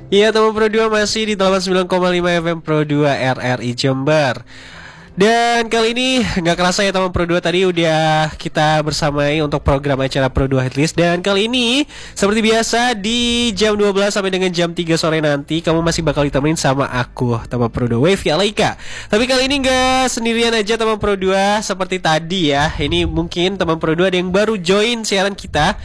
Iya, teman Pro 2 masih di 89,5 FM Pro 2 RRI Jember. Dan kali ini nggak kerasa ya teman Pro 2, tadi udah kita bersamai untuk program acara Pro 2 Hitlist. Dan kali ini seperti biasa di jam 12 sampai dengan jam 3 sore nanti kamu masih bakal ditemenin sama aku, teman Pro 2 Wavy Alaika. Tapi kali ini nggak sendirian aja teman Pro 2 seperti tadi ya. Ini mungkin teman Pro 2 ada yang baru join siaran kita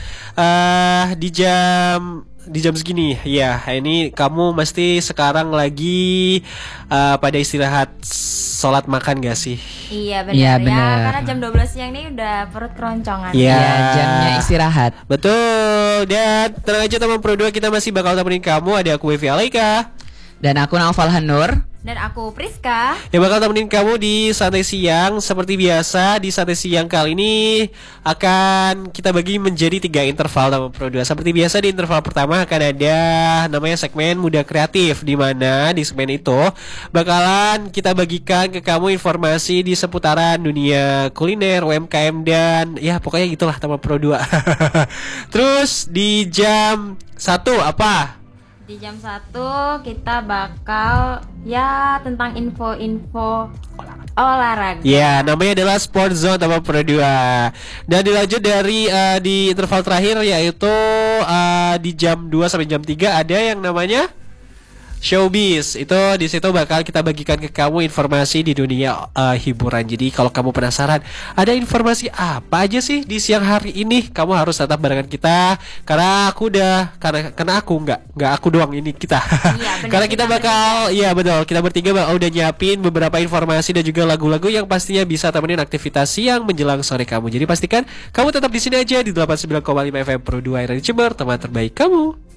di jam segini ya. Ini kamu mesti sekarang lagi pada istirahat sholat makan gak sih? Iya benar Iya, ya, benar. karena jam 12 siang ini udah perut keroncongan. Iya. Ya, jamnya istirahat. Betul. Dan tenang aja teman Pro 2, kita masih bakal temenin kamu. Ada aku Wavy Alaika Dan aku Naufal Hanur. Dan aku Priska. yang bakal temenin kamu di Santai Siang. Seperti biasa di Santai Siang kali ini akan kita bagi menjadi 3 interval teman Pro 2. Seperti biasa di interval pertama akan ada namanya segmen Muda Kreatif, di mana di segmen itu bakalan kita bagikan ke kamu informasi di seputaran dunia kuliner, UMKM, dan ya pokoknya gitulah teman Pro 2. Terus di jam 1 apa? Di jam 1 kita bakal ya tentang info-info olahraga. Ya, namanya adalah Sport Zone teman Pro 2. Dan dilanjut dari di interval terakhir, yaitu di jam 2 sampai jam 3 ada yang namanya Showbiz. Itu di situ bakal kita bagikan ke kamu informasi di dunia hiburan. Jadi kalau kamu penasaran ada informasi apa aja sih di siang hari ini, kamu harus tetap barengan kita, karena aku nggak aku doang, ini kita. Iya, benar, Karena kita bakal iya betul, kita bertiga udah nyiapin beberapa informasi dan juga lagu-lagu yang pastinya bisa temenin aktivitas siang menjelang sore kamu. Jadi pastikan kamu tetap di sini aja di 89,5 FM Pro 2 RRI Jember, teman terbaik kamu.